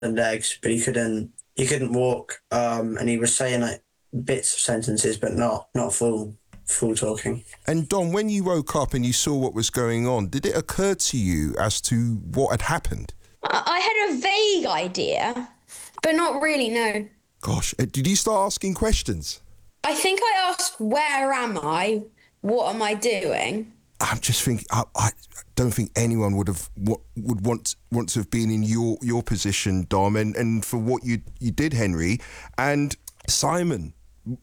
and legs, but he couldn't walk. And he was saying like bits of sentences, but not full talking. And Dom, when you woke up and you saw what was going on, did it occur to you as to what had happened? I had a vague idea, but not really, no. Gosh, did you start asking questions? I think I asked, where am I? What am I doing? I'm just thinking, I don't think anyone would want to have been in your position, Dom, and for what you did, Henry. And Simon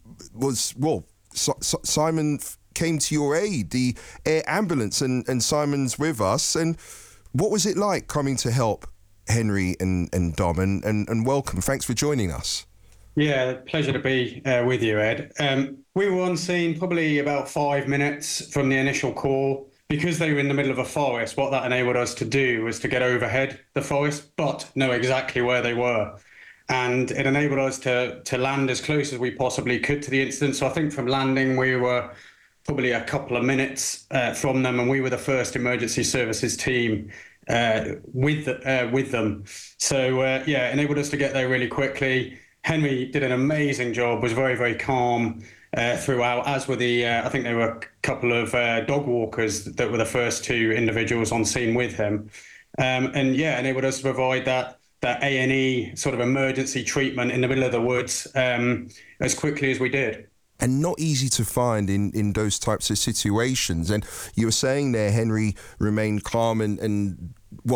Simon came to your aid, the air ambulance, and Simon's with us. And what was it like coming to help Henry and Dom? And welcome. Thanks for joining us. Yeah, pleasure to be with you, Ed. We were on scene probably about 5 minutes from the initial call. Because they were in the middle of a forest, what that enabled us to do was to get overhead the forest, but know exactly where they were. And it enabled us to land as close as we possibly could to the incident. So I think from landing, we were probably a couple of minutes from them, and we were the first emergency services team with them. So it enabled us to get there really quickly. Henry did an amazing job, was very, very calm throughout, as were I think there were a couple of dog walkers that were the first two individuals on scene with him. Enabled us to provide that A&E sort of emergency treatment in the middle of the woods as quickly as we did. And not easy to find in those types of situations. And you were saying there, Henry remained calm and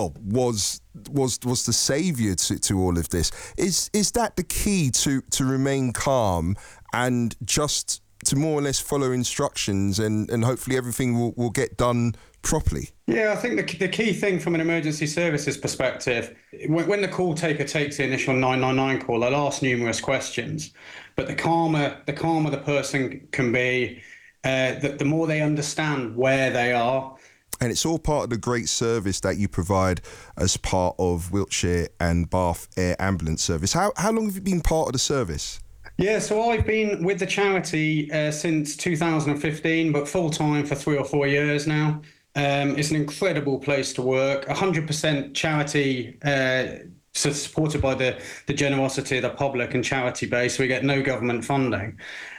was the saviour to all of this. Is that the key to remain calm and just to more or less follow instructions and hopefully everything will get done properly? Yeah, I think the key thing from an emergency services perspective, when the call taker takes the initial 999 call, they'll ask numerous questions. But the calmer the person can be, the more they understand where they are. And it's all part of the great service that you provide as part of Wiltshire and Bath Air Ambulance Service. How long have you been part of the service? Yeah, so I've been with the charity since 2015, but full-time for 3 or 4 years now. It's an incredible place to work, 100% charity, supported by the generosity of the public and charity base. We get no government funding,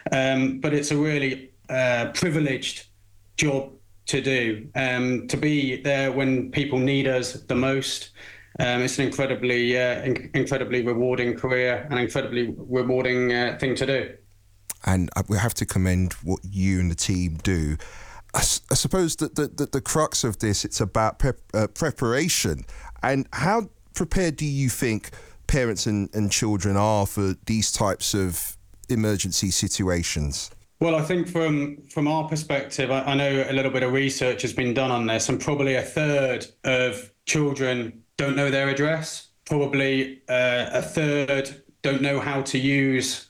but it's a really privileged job to do, to be there when people need us the most. It's an incredibly rewarding career and incredibly rewarding thing to do. And we have to commend what you and the team do. I suppose that the crux of this, it's about preparation. And how prepared do you think parents and children are for these types of emergency situations? Well, I think from our perspective, I know a little bit of research has been done on this, and probably a third of children don't know their address. Probably a third don't know how to use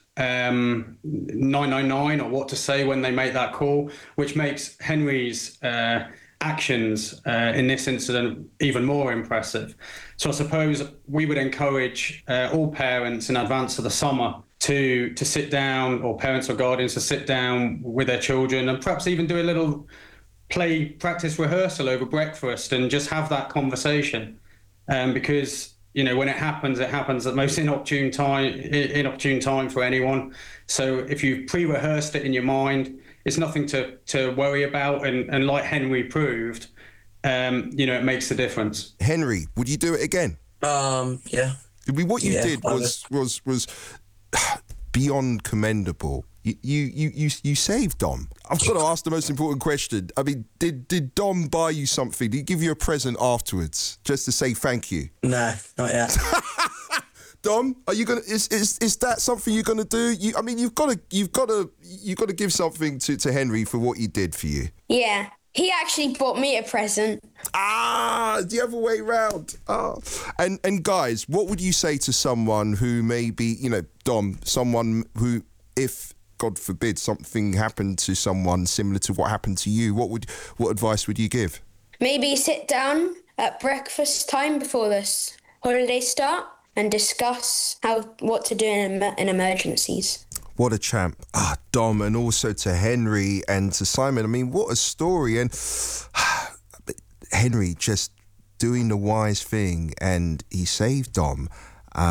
999 or what to say when they make that call, which makes Henry's actions in this incident even more impressive. So I suppose we would encourage all parents in advance of the summer to sit down, or parents or guardians to sit down with their children and perhaps even do a little practice rehearsal over breakfast and just have that conversation. Because, when it happens at the most inopportune time for anyone. So if you've pre-rehearsed it in your mind, it's nothing to worry about. And like Henry proved, it makes a difference. Henry, would you do it again? Yeah. What you did was beyond commendable. You saved Dom. I've got to ask the most important question. I mean, did Dom buy you something? Did he give you a present afterwards just to say thank you? No, not yet. Dom, are you gonna? Is that something you're gonna do? You've got to give something to Henry for what he did for you. Yeah, he actually bought me a present. The other way round. And guys, what would you say to someone who may be, Dom, someone who, if God forbid something happened to someone similar to what happened to you, what advice would you give? Maybe sit down at breakfast time before this holiday start and discuss what to do in emergencies. What a champ. Dom, and also to Henry and to Simon. I mean, what a story. And Henry just doing the wise thing, and he saved Dom.